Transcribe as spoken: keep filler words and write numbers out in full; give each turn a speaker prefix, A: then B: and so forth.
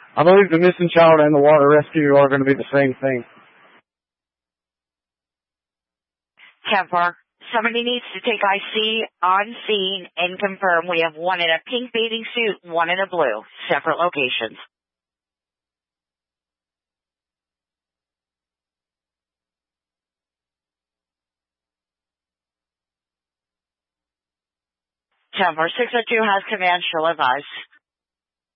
A: I believe the missing child and the water rescue are going to be the same thing.
B: ten four. Somebody needs to take I C on scene and confirm we have one in a pink bathing suit, one in a blue. Separate locations. ten four. six oh two has command. She'll advise.